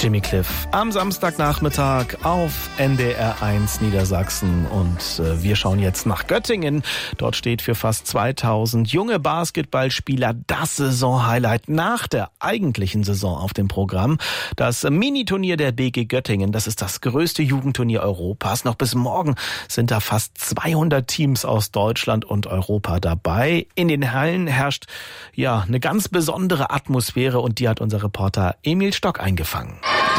Jimmy Cliff am Samstagnachmittag auf NDR1 Niedersachsen und wir schauen jetzt nach Göttingen. Dort steht für fast 2000 junge Basketballspieler das Saisonhighlight nach der eigentlichen Saison auf dem Programm. Das Miniturnier der BG Göttingen, das ist das größte Jugendturnier Europas. Noch bis morgen sind da fast 200 Teams aus Deutschland und Europa dabei. In den Hallen herrscht ja eine ganz besondere Atmosphäre und die hat unser Reporter Emil Stock eingefangen.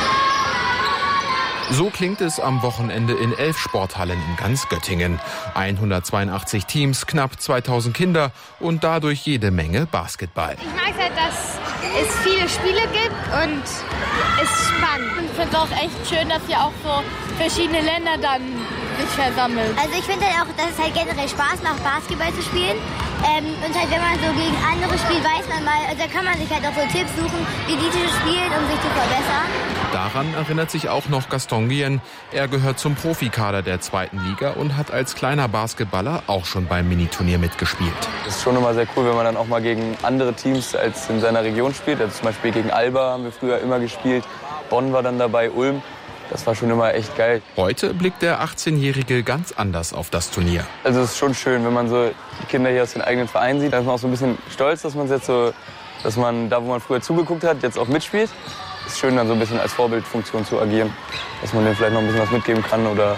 So klingt es am Wochenende in 11 Sporthallen in ganz Göttingen. 182 Teams, knapp 2000 Kinder und dadurch jede Menge Basketball. Ich mag halt, dass es viele Spiele gibt und es ist spannend. Ich finde es auch echt schön, dass hier auch so verschiedene Länder dann sich versammeln. Also ich finde halt auch, dass es halt generell Spaß macht, Basketball zu spielen. Und halt, wenn man so gegen andere spielt, weiß man mal, also da kann man sich halt auch so Tipps suchen, wie die spielen, um sich zu verbessern. Daran erinnert sich auch noch Gaston Guillen. Er gehört zum Profikader der 2. Liga und hat als kleiner Basketballer auch schon beim Miniturnier mitgespielt. Es ist schon immer sehr cool, wenn man dann auch mal gegen andere Teams als in seiner Region spielt. Also zum Beispiel gegen Alba haben wir früher immer gespielt. Bonn war dann dabei, Ulm. Das war schon immer echt geil. Heute blickt der 18-Jährige ganz anders auf das Turnier. Also es ist schon schön, wenn man so die Kinder hier aus den eigenen Vereinen sieht. Da ist man auch so ein bisschen stolz, dass man jetzt so, dass man da, wo man früher zugeguckt hat, jetzt auch mitspielt. Es ist schön, dann so ein bisschen als Vorbildfunktion zu agieren, dass man denen vielleicht noch ein bisschen was mitgeben kann oder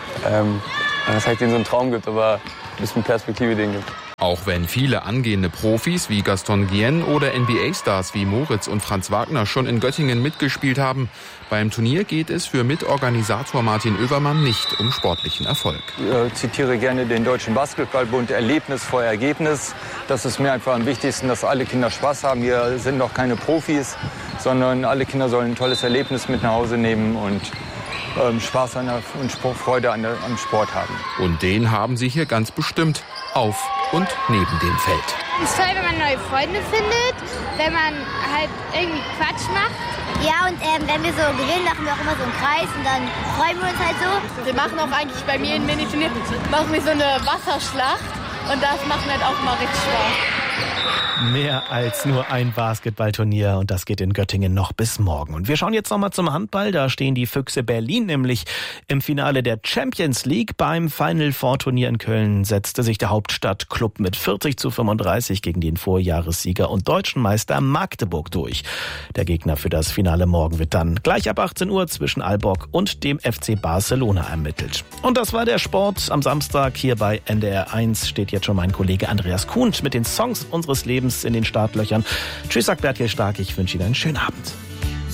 dass halt denen so einen Traum gibt, aber ein bisschen Perspektive denen gibt. Auch wenn viele angehende Profis wie Gaston Guillen oder NBA-Stars wie Moritz und Franz Wagner schon in Göttingen mitgespielt haben, beim Turnier geht es für Mitorganisator Martin Oevermann nicht um sportlichen Erfolg. Ich zitiere gerne den Deutschen Basketballbund, Erlebnis vor Ergebnis. Das ist mir einfach am wichtigsten, dass alle Kinder Spaß haben. Wir sind noch keine Profis, sondern alle Kinder sollen ein tolles Erlebnis mit nach Hause nehmen und Spaß und Freude am Sport haben. Und den haben sie hier ganz bestimmt auf und neben dem Feld. Es ist toll, wenn man neue Freunde findet, wenn man halt irgendwie Quatsch macht. Ja, und wenn wir so gewinnen, machen wir auch immer so einen Kreis und dann freuen wir uns halt so. Wir machen auch eigentlich bei mir im Miniturnier machen wir so eine Wasserschlacht und das macht halt auch mal richtig Spaß. Mehr als nur ein Basketballturnier und das geht in Göttingen noch bis morgen. Und wir schauen jetzt nochmal zum Handball. Da stehen die Füchse Berlin nämlich im Finale der Champions League. Beim Final Four Turnier in Köln setzte sich der Hauptstadtklub mit 40:35 gegen den Vorjahressieger und deutschen Meister Magdeburg durch. Der Gegner für das Finale morgen wird dann gleich ab 18 Uhr zwischen Aalborg und dem FC Barcelona ermittelt. Und das war der Sport am Samstag. Hier bei NDR1 steht jetzt schon mein Kollege Andreas Kuhn mit den Songs unseres Lebens in den Startlöchern. Tschüss, sagt Berthild Stark. Ich wünsche Ihnen einen schönen Abend.